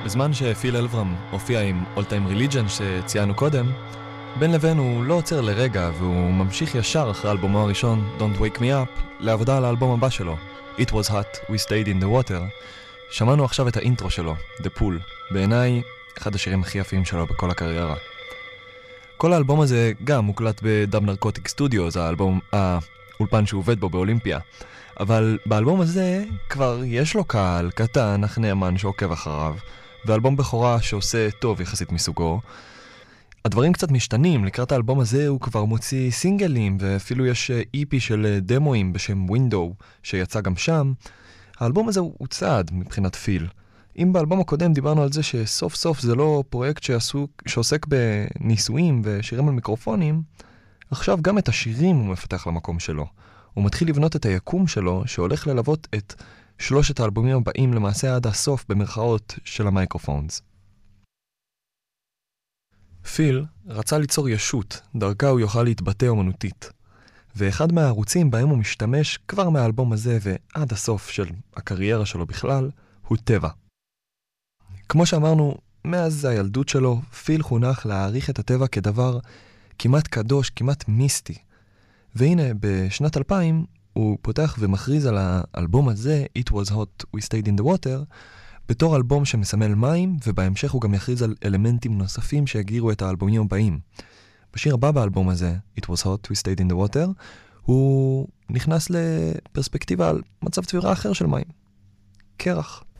בזמן שפיל אלברם הופיע עם All Time Religion שציינו קודם, בין לבין הוא לא עוצר לרגע והוא ממשיך ישר אחרי אלבומו הראשון Don't Wake Me Up לעבודה על האלבום הבא שלו It Was Hot We Stayed in the Water. שמענו עכשיו את האינטרו שלו, The Pool, בעיניי אחד השירים הכי יפים שלו בכל הקריירה. כל האלבום הזה גם מוקלט בדאב נרקוטיק סטודיוס, האולפן שהוא עובד בו באולימפיה, אבל באלבום הזה כבר יש לו קהל קטן אך נאמן שעוקב אחריו, ואלבום בכורה שעושה טוב יחסית מסוגו. הדברים קצת משתנים, לקראת האלבום הזה הוא כבר מוציא סינגלים, ואפילו יש איפי של דמואים בשם Window שיצא גם שם. האלבום הזה הוא צעד מבחינת פיל. אם באלבום הקודם דיברנו על זה שסוף סוף זה לא פרויקט שעוסק בניסויים ושירים על מיקרופונים, עכשיו גם את השירים הוא מפתח למקום שלו. הוא מתחיל לבנות את היקום שלו שהולך ללוות את 3 האלבומים הבאים למעשה עד הסוף במרכאות של המייקרופונס. פיל רצה ליצור ישות, דרכה הוא יוכל להתבטא אומנותית. ואחד מהערוצים בהם הוא משתמש כבר מהאלבום הזה ועד הסוף של הקריירה שלו בכלל, הוא טבע. כמו שאמרנו, מאז הילדות שלו, פיל חונך להעריך את הטבע כדבר כמעט קדוש, כמעט מיסטי. והנה, בשנת 2000, הוא פותח ומכריז על האלבום הזה, It Was Hot We Stayed in the Water, בתור אלבום שמסמל מים, ובהמשך הוא גם יכריז על אלמנטים נוספים שיגירו את האלבומים הבאים. בשיר הבא באלבום הזה, It Was Hot We Stayed in the Water, הוא נכנס לפרספקטיבה על מצב צבירה אחר של מים. קרח.